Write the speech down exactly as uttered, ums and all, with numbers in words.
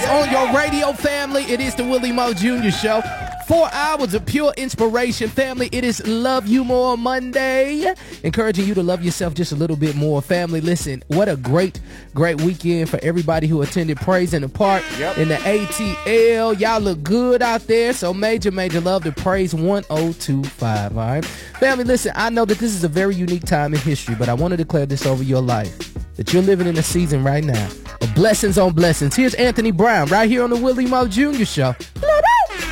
on your radio, family. It is the Willie Moe Junior Show. Four hours of pure inspiration, family. It is Love You More Monday. Encouraging you to love yourself just a little bit more, family. Listen, what a great, great weekend for everybody who attended Praise in the Park yep. in the A T L. Y'all look good out there. So major, major love to Praise one oh two point five, all right? Family, listen, I know that this is a very unique time in history, but I want to declare this over your life, that you're living in a season right now of blessings on blessings. Here's Anthony Brown right here on the Willie Moe Junior Show.